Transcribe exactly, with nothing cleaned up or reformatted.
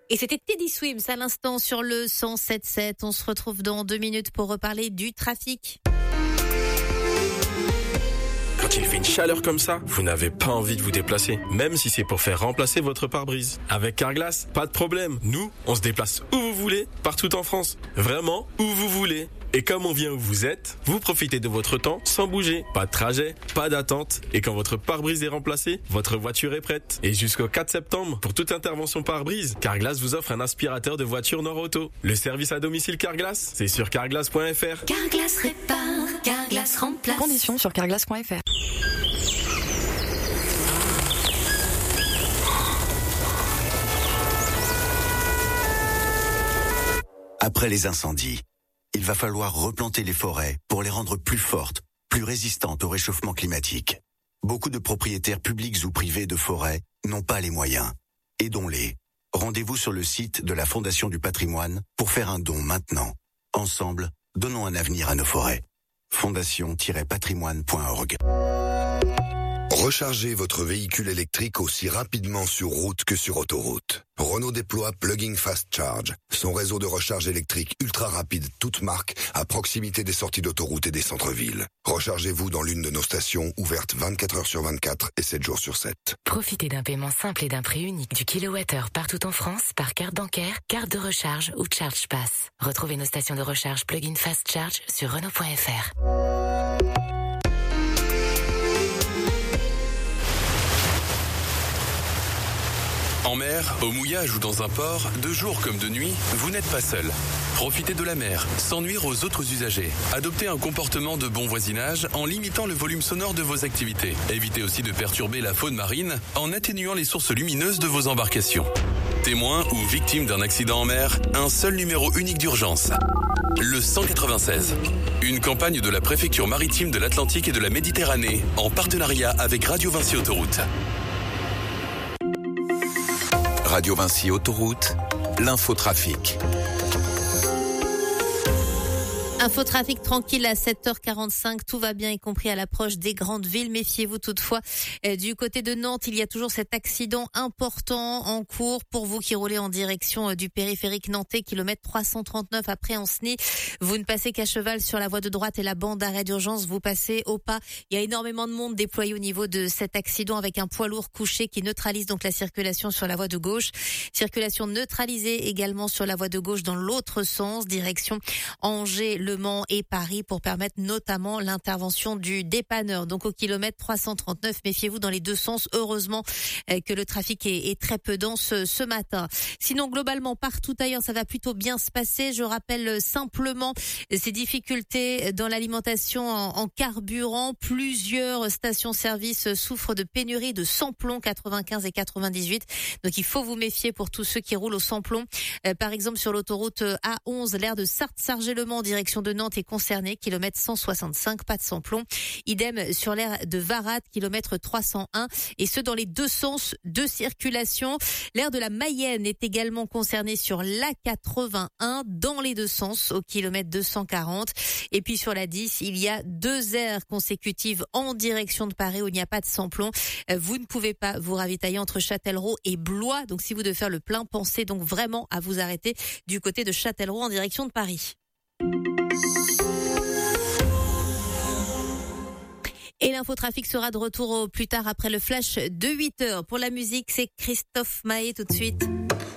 Et c'était Teddy Swims à l'instant sur le cent sept sept. On se retrouve dans deux minutes pour reparler du trafic. Quand il fait une chaleur comme ça, vous n'avez pas envie de vous déplacer, même si c'est pour faire remplacer votre pare-brise. Avec Carglass, pas de problème. Nous, on se déplace où vous voulez, partout en France. Vraiment, où vous voulez. Et comme on vient où vous êtes, vous profitez de votre temps sans bouger. Pas de trajet, pas d'attente. Et quand votre pare-brise est remplacé, votre voiture est prête. Et jusqu'au quatre septembre, pour toute intervention pare-brise, Carglass vous offre un aspirateur de voiture Nord Auto. Le service à domicile Carglass, c'est sur carglass point f r. Carglass répare, Carglass remplace. Conditions sur carglass point f r. Après les incendies, il va falloir replanter les forêts pour les rendre plus fortes, plus résistantes au réchauffement climatique. Beaucoup de propriétaires publics ou privés de forêts n'ont pas les moyens. Aidons-les. Rendez-vous sur le site de la Fondation du Patrimoine pour faire un don maintenant. Ensemble, donnons un avenir à nos forêts. fondation tiret patrimoine point org. Rechargez votre véhicule électrique aussi rapidement sur route que sur autoroute. Renault déploie Plug-in Fast Charge, son réseau de recharge électrique ultra rapide toute marque à proximité des sorties d'autoroute et des centres-villes. Rechargez-vous dans l'une de nos stations ouvertes vingt-quatre heures sur vingt-quatre et sept jours sur sept. Profitez d'un paiement simple et d'un prix unique du kilowattheure partout en France par carte bancaire, carte de recharge ou Charge Pass. Retrouvez nos stations de recharge Plug-in Fast Charge sur Renault point f r. En mer, au mouillage ou dans un port, de jour comme de nuit, vous n'êtes pas seul. Profitez de la mer, sans nuire aux autres usagers. Adoptez un comportement de bon voisinage en limitant le volume sonore de vos activités. Évitez aussi de perturber la faune marine en atténuant les sources lumineuses de vos embarcations. Témoin ou victime d'un accident en mer, un seul numéro unique d'urgence. Le cent quatre-vingt-seize. Une campagne de la préfecture maritime de l'Atlantique et de la Méditerranée, en partenariat avec Radio Vinci Autoroute. Radio Vinci Autoroute, l'infotrafic. Infotrafic tranquille à sept heures quarante-cinq, tout va bien, y compris à l'approche des grandes villes. Méfiez-vous toutefois. Du côté de Nantes, il y a toujours cet accident important en cours. Pour vous qui roulez en direction du périphérique nantais, kilomètre trois cent trente-neuf après Ancenis, vous ne passez qu'à cheval sur la voie de droite et la bande d'arrêt d'urgence, vous passez au pas. Il y a énormément de monde déployé au niveau de cet accident avec un poids lourd couché qui neutralise donc la circulation sur la voie de gauche. Circulation neutralisée également sur la voie de gauche dans l'autre sens, direction Angers, Le Mans et Paris, pour permettre notamment l'intervention du dépanneur. Donc au kilomètre trois cent trente-neuf, méfiez-vous dans les deux sens. Heureusement que le trafic est, est très peu dense ce matin. Sinon, globalement, partout ailleurs, ça va plutôt bien se passer. Je rappelle simplement ces difficultés dans l'alimentation en, en carburant. Plusieurs stations-service souffrent de pénurie de samplon quatre-vingt-quinze et quatre-vingt-dix-huit. Donc il faut vous méfier pour tous ceux qui roulent au samplon. Euh, par exemple, sur l'autoroute A onze, l'aire de Sarthe-Sargé-le-Mans, direction de Nantes est concerné, kilomètre cent soixante-cinq, pas de samplon. Idem sur l'aire de Varade, kilomètre trois cent un, et ce dans les deux sens de circulation. L'aire de la Mayenne est également concernée sur l'A quatre-vingt-un dans les deux sens au kilomètre deux cent quarante. Et puis sur la dix, il y a deux aires consécutives en direction de Paris où il n'y a pas de samplon. Vous ne pouvez pas vous ravitailler entre Châtellerault et Blois. Donc si vous devez faire le plein, pensez donc vraiment à vous arrêter du côté de Châtellerault en direction de Paris. Et l'infotrafic sera de retour au plus tard après le flash de huit heures. Pour la musique, c'est Christophe Maé tout de suite.